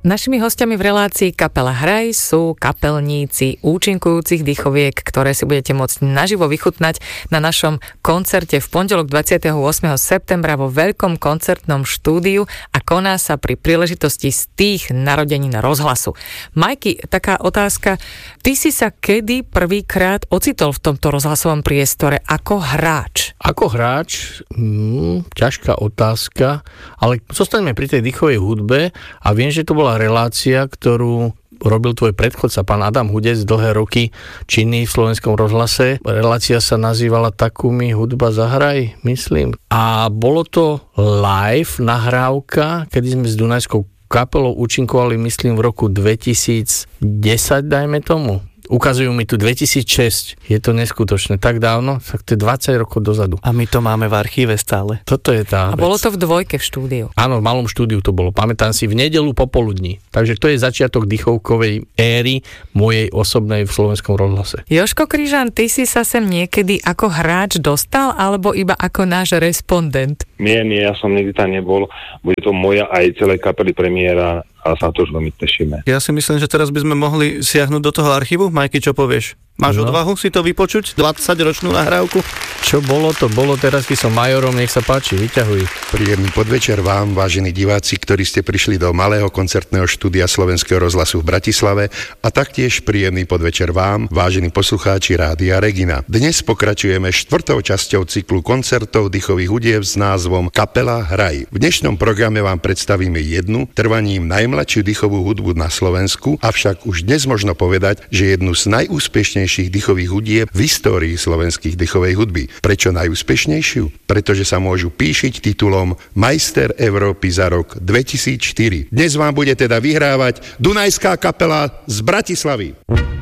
Našimi hostiami v relácii Kapela Hraj sú kapelníci účinkujúcich dýchoviek, ktoré si budete môcť naživo vychutnať na našom koncerte v pondelok 28. septembra vo veľkom koncertnom štúdiu a koná sa pri príležitosti z tých narodenín rozhlasu. Majky, taká otázka. Ty si sa kedy prvýkrát ocitol v tomto rozhlasovom priestore ako hráč? Ako hráč? Ťažká otázka, ale zostaneme pri tej dýchovej hudbe a viem, že to bola relácia, ktorú robil tvoj predchodca, pán Adam Hudec, dlhé roky činný v Slovenskom rozhlase. Relácia sa nazývala Takú mi hudba zahraj, myslím. A bolo to live nahrávka, kedy sme s Dunajskou kapelou účinkovali, myslím, v roku 2010, dajme tomu. Ukazujú mi tu 2006. Je to neskutočné. Tak dávno? Tak to je 20 rokov dozadu. A my to máme v archíve stále. Toto je tá A vec. bolo to v dvojke v štúdiu? Áno, v malom štúdiu to bolo. Pamätám si, v nedeľu popoludní. Takže to je začiatok dýchovkovej éry mojej osobnej v Slovenskom rozhlase. Jožko Križan, ty si sa sem niekedy ako hráč dostal, alebo iba ako náš respondent? Nie, ja som nikdy tam nebol. Bude to moja aj celej kapely premiéra a sa to už veľmi tešíme. Ja si myslím, že teraz by sme mohli siahnuť do toho archívu. Majky, čo povieš? Máš odvahu si to vypočuť? 20-ročnú nahrávku? Čo bolo, to bolo. Teraz keď som majorom, nech sa páči, vyťahuj. Príjemný podvečer vám, vážení diváci, ktorí ste prišli do malého koncertného štúdia Slovenského rozhlasu v Bratislave, a taktiež príjemný podvečer vám, vážení poslucháči Rádia Regina. Dnes pokračujeme 4. časťou cyklu koncertov dýchových hudieb s názvom Kapela Hraj. V dnešnom programe vám predstavíme jednu, trvaním najmladšiu dýchovú hudbu na Slovensku, avšak už dnes možno povedať, že jednu z najúspešnejších dýchových hudieb v histórii slovenských dýchovej hudby. Prečo najúspešnejšiu? Pretože sa môžu píšiť titulom Majster Európy za rok 2004. Dnes vám bude teda vyhrávať Dunajská kapela z Bratislavy.